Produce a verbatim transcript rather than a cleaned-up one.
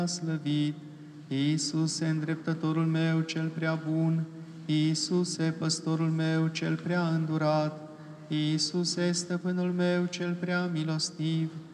slăvit, Iisuse, îndreptătorul meu cel prea bun, Iisuse, păstorul meu cel prea îndurat, Iisuse, stăpânul meu cel prea milostiv,